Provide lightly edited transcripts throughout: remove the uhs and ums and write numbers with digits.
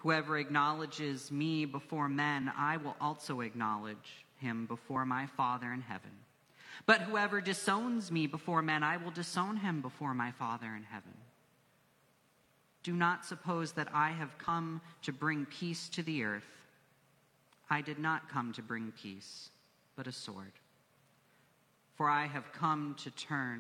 Whoever acknowledges me before men, I will also acknowledge him before my Father in heaven. But whoever disowns me before men, I will disown him before my Father in heaven. Do not suppose that I have come to bring peace to the earth. I did not come to bring peace, but a sword. For I have come to turn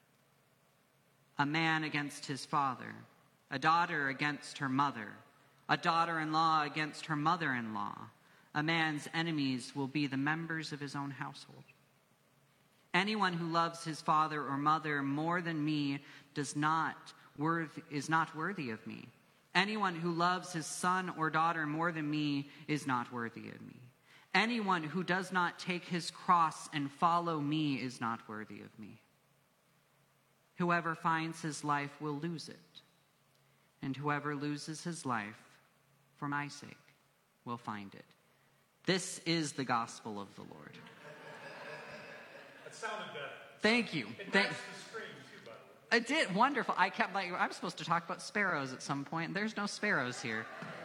a man against his father, a daughter against her mother, a daughter-in-law against her mother-in-law. A man's enemies will be the members of his own household. Anyone who loves his father or mother more than me is not worthy of me. Anyone who loves his son or daughter more than me is not worthy of me. Anyone who does not take his cross and follow me is not worthy of me. Whoever finds his life will lose it, and whoever loses his life for my sake will find it. This is the gospel of the Lord. That sounded better. Thank you. It matched the screen too, by the way. It did. Wonderful. I kept like, I'm supposed to talk about sparrows at some point. There's no sparrows here.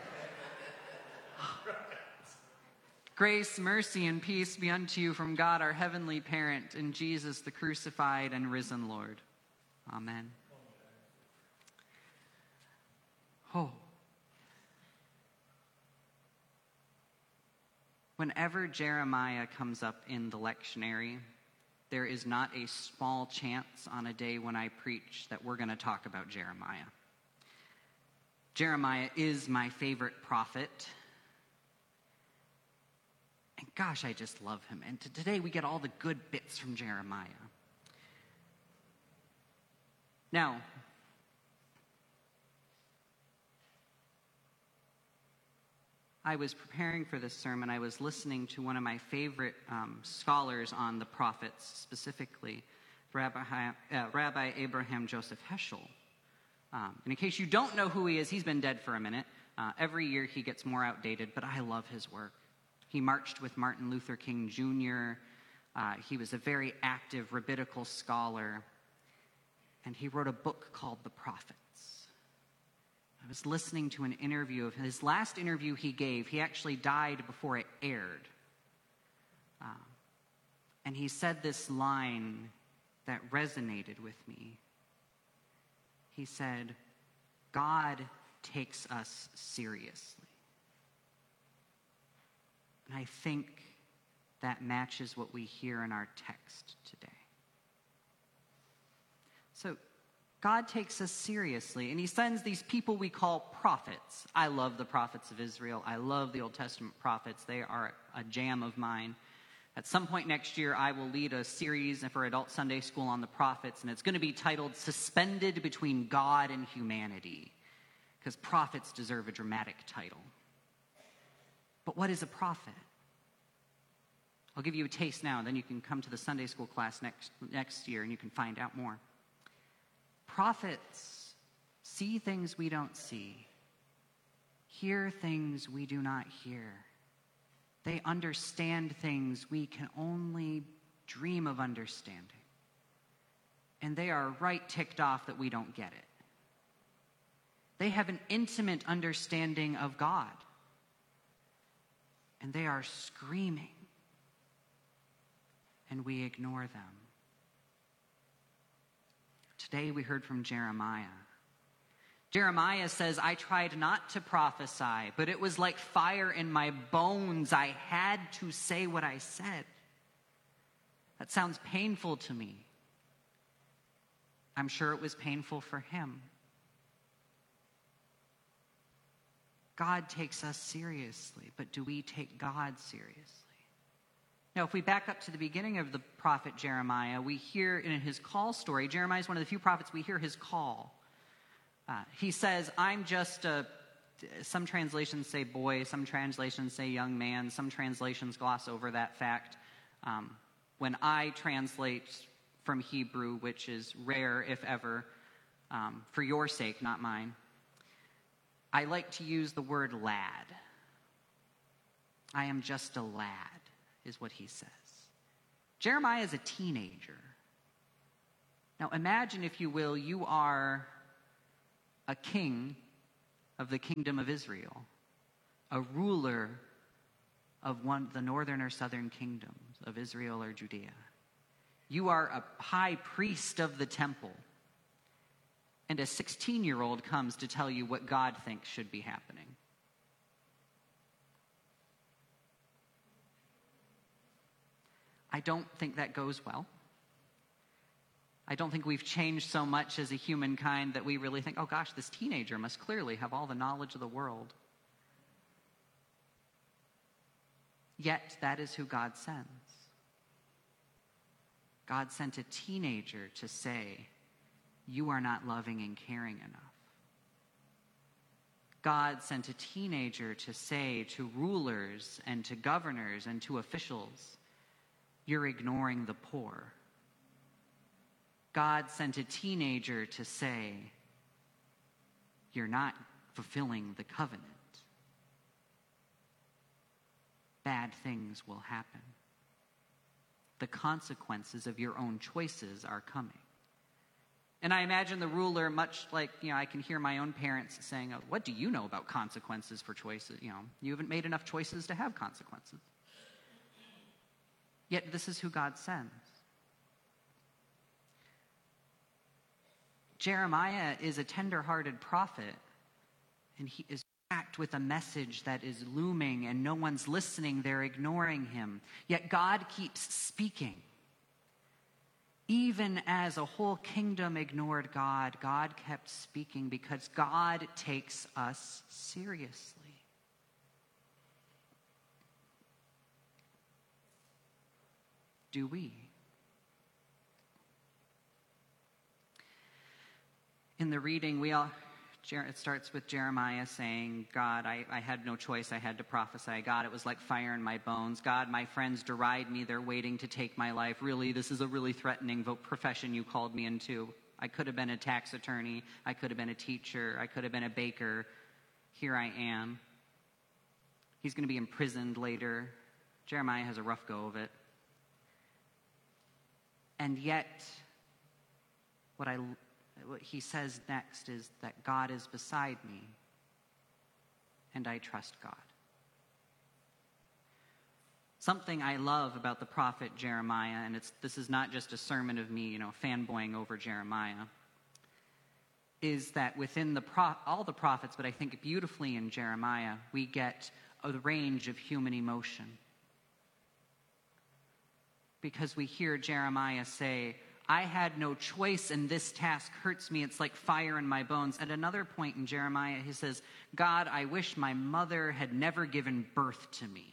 Grace, mercy, and peace be unto you from God, our heavenly parent, and Jesus, the crucified and risen Lord. Amen. Oh. Whenever Jeremiah comes up in the lectionary, there is not a small chance on a day when I preach that we're going to talk about Jeremiah. Jeremiah is my favorite prophet. And gosh, I just love him. And today we get all the good bits from Jeremiah. Now, I was preparing for this sermon. I was listening to one of my favorite scholars on the prophets, specifically Rabbi Abraham Joseph Heschel. And in case you don't know who he is, he's been dead for a minute. Every year he gets more outdated, but I love his work. He marched with Martin Luther King Jr. He was a very active rabbinical scholar, and he wrote a book called The Prophets. I was listening to an interview of his last interview he gave. He actually died before it aired. And he said this line that resonated with me. He said, God takes us seriously. And I think that matches what we hear in our text today. So, God takes us seriously, and he sends these people we call prophets. I love the prophets of Israel. I love the Old Testament prophets. They are a jam of mine. At some point next year, I will lead a series for Adult Sunday School on the prophets, and it's going to be titled Suspended Between God and Humanity, because prophets deserve a dramatic title. But what is a prophet? I'll give you a taste now, and then you can come to the Sunday School class next year, and you can find out more. Prophets see things we don't see, hear things we do not hear. They understand things we can only dream of understanding. And they are right ticked off that we don't get it. They have an intimate understanding of God. And they are screaming. And we ignore them. Today we heard from Jeremiah. Jeremiah says, I tried not to prophesy, but it was like fire in my bones. I had to say what I said. That sounds painful to me. I'm sure it was painful for him. God takes us seriously, but do we take God seriously? Now, if we back up to the beginning of the prophet Jeremiah, we hear in his call story, Jeremiah is one of the few prophets we hear his call. He says, I'm just some translations say boy, some translations say young man, some translations gloss over that fact. When I translate from Hebrew, which is rare if ever, for your sake, not mine, I like to use the word lad. I am just a lad, is what he says. Jeremiah is a teenager. Now imagine, if you will, you are a king of the kingdom of Israel. a ruler of the northern or southern kingdoms of Israel or Judea. You are a high priest of the temple. And a 16-year-old comes to tell you what God thinks should be happening. I don't think that goes well. I don't think we've changed so much as a humankind that we really think, oh gosh, this teenager must clearly have all the knowledge of the world. Yet that is who God sends. God sent a teenager to say, you are not loving and caring enough. God sent a teenager to say to rulers and to governors and to officials, you're ignoring the poor. God sent a teenager to say, you're not fulfilling the covenant. Bad things will happen. The consequences of your own choices are coming. And I imagine the ruler, much like, I can hear my own parents saying, oh, what do you know about consequences for choices? You haven't made enough choices to have consequences. Yet this is who God sends. Jeremiah is a tender-hearted prophet, and he is packed with a message that is looming, and no one's listening. They're ignoring him. Yet God keeps speaking. Even as a whole kingdom ignored God, God kept speaking because God takes us seriously. Do we? In the reading, it starts with Jeremiah saying, God, I had no choice. I had to prophesy. God, it was like fire in my bones. God, my friends deride me. They're waiting to take my life. Really, this is a really threatening profession you called me into. I could have been a tax attorney. I could have been a teacher. I could have been a baker. Here I am. He's going to be imprisoned later. Jeremiah has a rough go of it. And yet, what he says next is that God is beside me, and I trust God. Something I love about the prophet Jeremiah, and this is not just a sermon of me, fanboying over Jeremiah, is that within all the prophets, but I think beautifully in Jeremiah, we get a range of human emotion. Because we hear Jeremiah say, I had no choice and this task hurts me. It's like fire in my bones. At another point in Jeremiah, he says, God, I wish my mother had never given birth to me.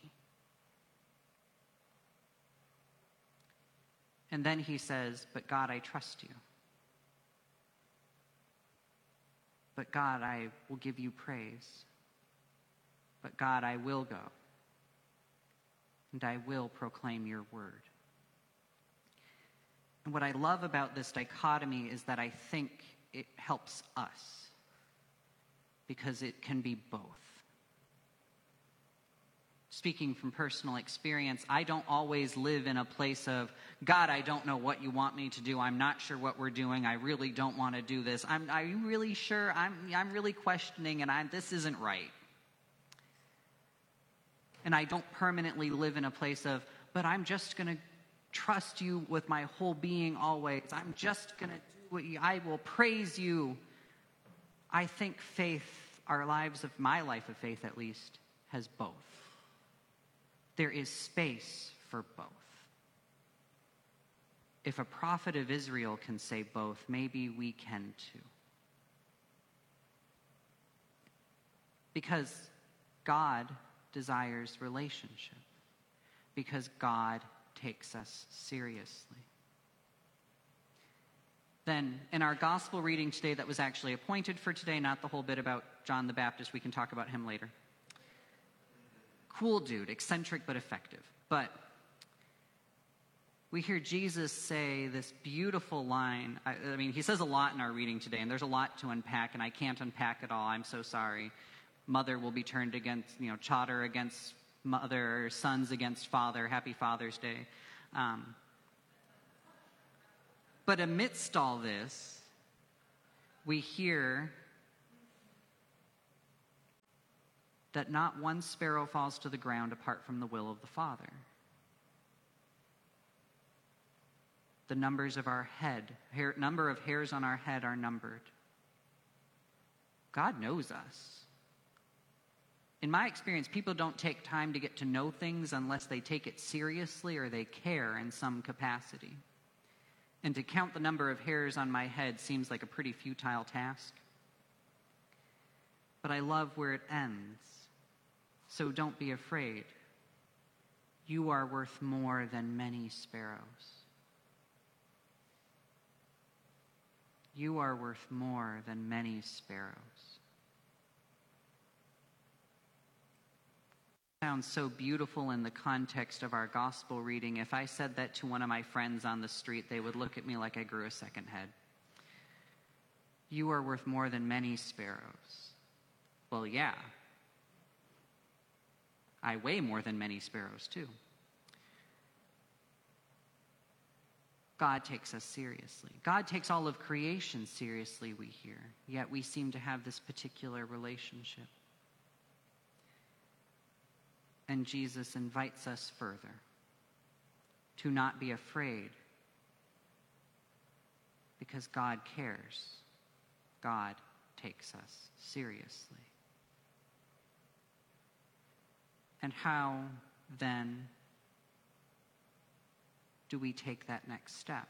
And then he says, but God, I trust you. But God, I will give you praise. But God, I will go. And I will proclaim your word. And what I love about this dichotomy is that I think it helps us because it can be both. Speaking from personal experience, I don't always live in a place of, God, I don't know what you want me to do. I'm not sure what we're doing. I really don't want to do this. Are you really sure? I'm really questioning, and this isn't right. And I don't permanently live in a place of, but I'm just going to trust you with my whole being always. I'm just going to do I will praise you. I think faith, my life of faith at least, has both. There is space for both. If a prophet of Israel can say both, maybe we can too. Because God desires relationship. Because God takes us seriously. Then, in our gospel reading today that was actually appointed for today, not the whole bit about John the Baptist, we can talk about him later. Cool dude, eccentric but effective. But we hear Jesus say this beautiful line. I mean, he says a lot in our reading today, and there's a lot to unpack, and I can't unpack it all. I'm so sorry. Mother will be turned against, chauder against mother, sons against father. Happy Father's Day. But amidst all this, we hear that not one sparrow falls to the ground apart from the will of the Father. The numbers of our number of hairs on our head are numbered. God knows us. In my experience, people don't take time to get to know things unless they take it seriously or they care in some capacity. And to count the number of hairs on my head seems like a pretty futile task. But I love where it ends. So don't be afraid. You are worth more than many sparrows. You are worth more than many sparrows. Sounds so beautiful in the context of our gospel reading. If I said that to one of my friends on the street, they would look at me like I grew a second head. You are worth more than many sparrows. Well, yeah. I weigh more than many sparrows, too. God takes us seriously. God takes all of creation seriously, we hear. Yet we seem to have this particular relationship. And Jesus invites us further to not be afraid because God cares. God takes us seriously. And how, then, do we take that next step?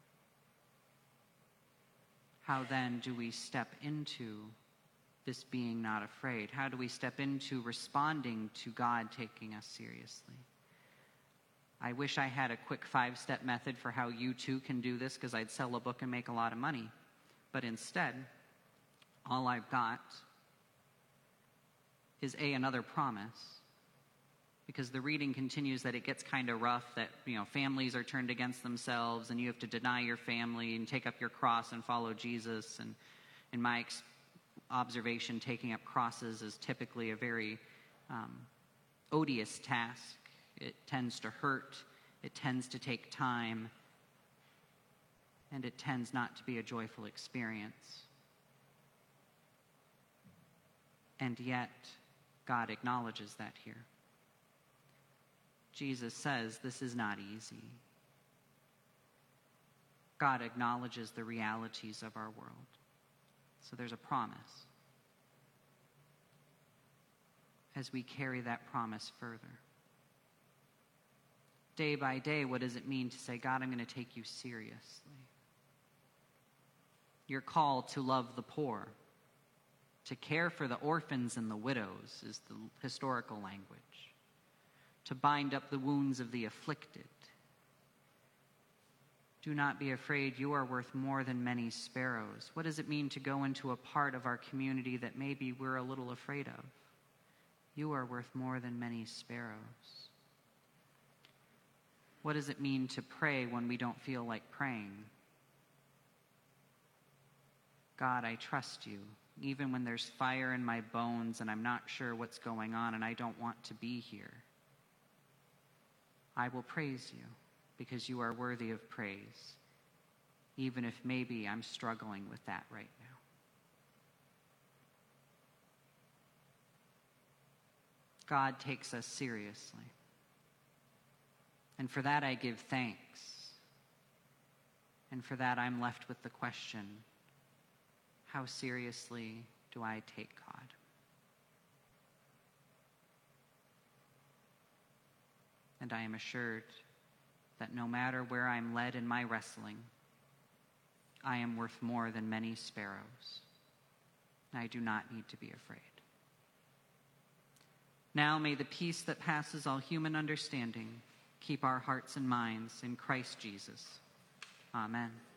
How, then, do we step into this being not afraid? How do we step into responding to God taking us seriously? I wish I had a quick 5-step method for how you too can do this, because I'd sell a book and make a lot of money. But instead, all I've got is another promise. Because the reading continues that it gets kind of rough, that families are turned against themselves and you have to deny your family and take up your cross and follow Jesus. And in my observation, taking up crosses is typically a very odious task. It tends to hurt, it tends to take time, and it tends not to be a joyful experience. And yet, God acknowledges that here. Jesus says this is not easy. God acknowledges the realities of our world. So there's a promise. As we carry that promise further. Day by day, what does it mean to say, God, I'm going to take you seriously? Your call to love the poor, to care for the orphans and the widows is the historical language. To bind up the wounds of the afflicted. Do not be afraid, you are worth more than many sparrows. What does it mean to go into a part of our community that maybe we're a little afraid of? You are worth more than many sparrows. What does it mean to pray when we don't feel like praying? God, I trust you, even when there's fire in my bones and I'm not sure what's going on and I don't want to be here. I will praise you because you are worthy of praise, even if maybe I'm struggling with that right now. God takes us seriously. And for that I give thanks. And for that I'm left with the question, how seriously do I take God? And I am assured that no matter where I'm led in my wrestling, I am worth more than many sparrows. I do not need to be afraid. Now may the peace that passes all human understanding keep our hearts and minds in Christ Jesus. Amen.